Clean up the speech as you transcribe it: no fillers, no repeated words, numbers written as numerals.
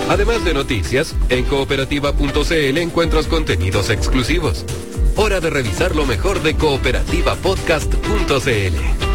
Además de noticias, en cooperativa.cl encuentras contenidos exclusivos. Hora de revisar lo mejor de cooperativapodcast.cl.